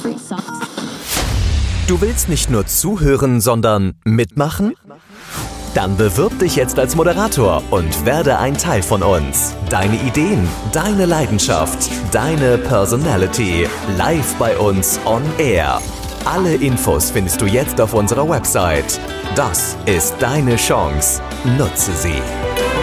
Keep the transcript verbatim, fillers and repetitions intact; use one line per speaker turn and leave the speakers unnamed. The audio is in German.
Du willst nicht nur zuhören, sondern mitmachen? Dann bewirb dich jetzt als Moderator und werde ein Teil von uns. Deine Ideen, deine Leidenschaft, deine Personality. Live bei uns on Air. Alle Infos findest du jetzt auf unserer Website. Das ist deine Chance. Nutze sie.